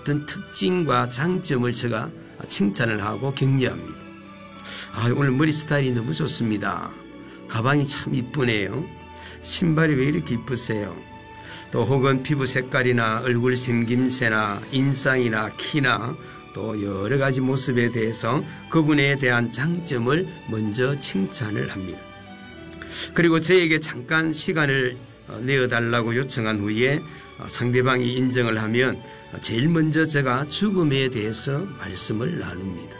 어떤 특징과 장점을 제가 칭찬을 하고 격려합니다. 오늘 머리 스타일이 너무 좋습니다. 가방이 참 이쁘네요. 신발이 왜 이렇게 이쁘세요? 또 혹은 피부 색깔이나 얼굴 생김새나 인상이나 키나 또 여러 가지 모습에 대해서 그분에 대한 장점을 먼저 칭찬을 합니다. 그리고 저에게 잠깐 시간을 내어달라고 요청한 후에 상대방이 인정을 하면 제일 먼저 제가 죽음에 대해서 말씀을 나눕니다.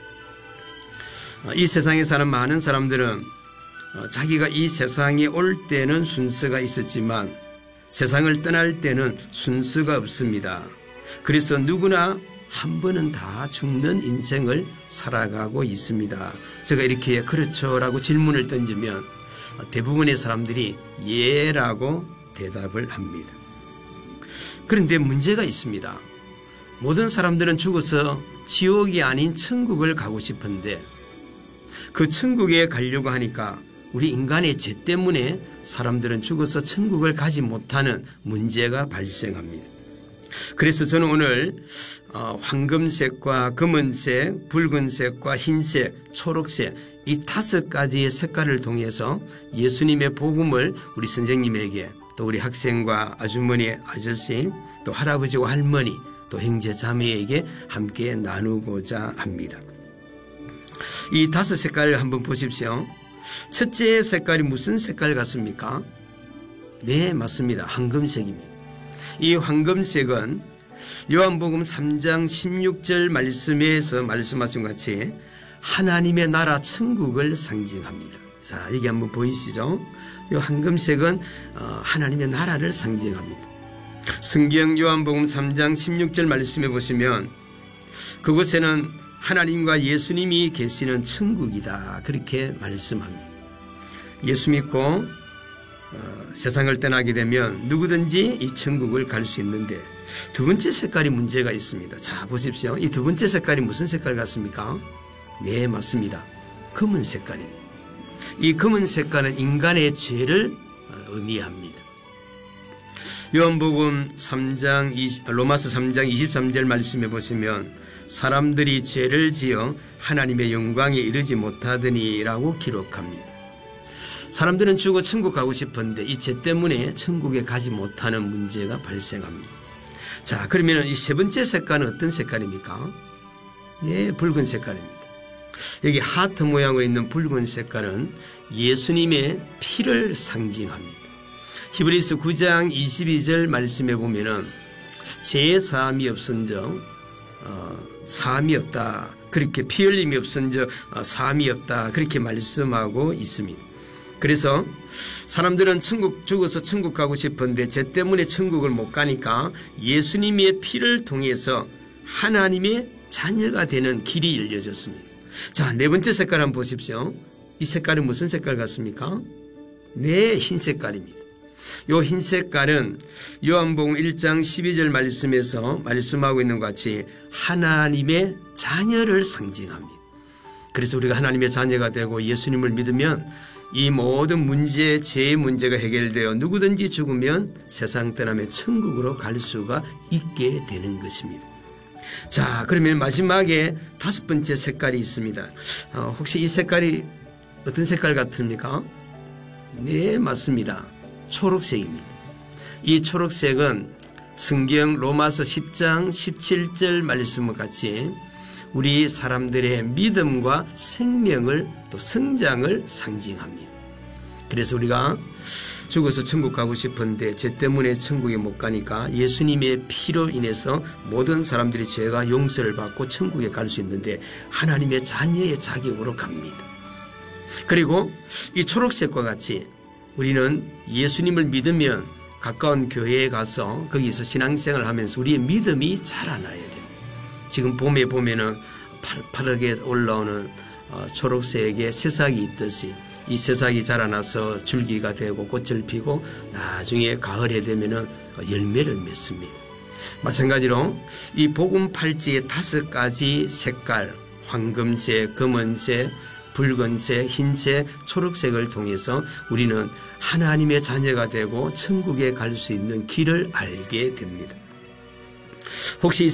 이 세상에 사는 많은 사람들은 자기가 이 세상에 올 때는 순서가 있었지만 세상을 떠날 때는 순서가 없습니다. 그래서 누구나 한 번은 다 죽는 인생을 살아가고 있습니다. 제가 이렇게 그렇죠 라고 질문을 던지면 대부분의 사람들이 예라고 대답을 합니다. 그런데 문제가 있습니다. 모든 사람들은 죽어서 지옥이 아닌 천국을 가고 싶은데 그 천국에 가려고 하니까 우리 인간의 죄 때문에 사람들은 죽어서 천국을 가지 못하는 문제가 발생합니다. 그래서 저는 오늘 황금색과 검은색, 붉은색과 흰색, 초록색 이 5가지의 색깔을 통해서 예수님의 복음을 우리 선생님에게 또 우리 학생과 아주머니, 아저씨, 또 할아버지와 할머니, 또 형제, 자매에게 함께 나누고자 합니다. 이 5색깔을 한번 보십시오. 첫째 색깔이 무슨 색깔 같습니까? 네, 맞습니다. 황금색입니다. 이 황금색은 요한복음 3장 16절 말씀에서 말씀하신 것 같이 하나님의 나라 천국을 상징합니다. 자, 여기 한번 보이시죠? 이 황금색은 하나님의 나라를 상징합니다. 성경 요한복음 3장 16절 말씀해 보시면 그곳에는 하나님과 예수님이 계시는 천국이다 그렇게 말씀합니다. 예수 믿고 세상을 떠나게 되면 누구든지 이 천국을 갈 수 있는데 두 번째 색깔이 문제가 있습니다. 자, 보십시오. 이 두 번째 색깔이 무슨 색깔 같습니까? 네, 맞습니다. 검은 색깔입니다. 이 검은 색깔은 인간의 죄를 의미합니다. 요한복음 3장, 로마서 3장 23절 말씀해 보시면 사람들이 죄를 지어 하나님의 영광에 이르지 못하더니라고 기록합니다. 사람들은 죽어 천국 가고 싶은데 이 죄 때문에 천국에 가지 못하는 문제가 발생합니다. 자, 그러면 이 세 번째 색깔은 어떤 색깔입니까? 예, 붉은 색깔입니다. 여기 하트 모양으로 있는 붉은 색깔은 예수님의 피를 상징합니다. 히브리서 9장 22절 말씀해 보면은 죄 사함이 없은즉 사함이 없다. 그렇게 피 흘림이 없은즉 사함이 없다. 그렇게 말씀하고 있습니다. 그래서 사람들은 죽어서 천국 가고 싶은데 죄 때문에 천국을 못 가니까 예수님의 피를 통해서 하나님의 자녀가 되는 길이 열려졌습니다. 자, 네 번째 색깔 한번 보십시오. 이 색깔은 무슨 색깔 같습니까? 네, 흰 색깔입니다. 요 흰 색깔은 요한복음 1장 12절 말씀에서 말씀하고 있는 것 같이 하나님의 자녀를 상징합니다. 그래서 우리가 하나님의 자녀가 되고 예수님을 믿으면 이 모든 문제, 죄의 문제가 해결되어 누구든지 죽으면 세상 떠나며 천국으로 갈 수가 있게 되는 것입니다. 자, 그러면 마지막에 5번째 색깔이 있습니다. 혹시 이 색깔이 어떤 색깔 같습니까? 네, 맞습니다. 초록색입니다. 이 초록색은 성경 로마서 10장 17절 말씀과 같이 우리 사람들의 믿음과 생명을 또 성장을 상징합니다. 그래서 우리가 죽어서 천국 가고 싶은데 죄 때문에 천국에 못 가니까 예수님의 피로 인해서 모든 사람들이 죄가 용서를 받고 천국에 갈 수 있는데 하나님의 자녀의 자격으로 갑니다. 그리고 이 초록색과 같이 우리는 예수님을 믿으면 가까운 교회에 가서 거기서 신앙생활을 하면서 우리의 믿음이 자라나야 됩니다. 지금 봄에 보면은 파랗게 올라오는 초록색의 새싹이 있듯이 이 새싹이 자라나서 줄기가 되고 꽃을 피고 나중에 가을에 되면은 열매를 맺습니다. 마찬가지로 이 복음 팔찌의 5가지 색깔, 황금색, 검은색, 붉은색, 흰색, 초록색을 통해서 우리는 하나님의 자녀가 되고 천국에 갈 수 있는 길을 알게 됩니다. 혹시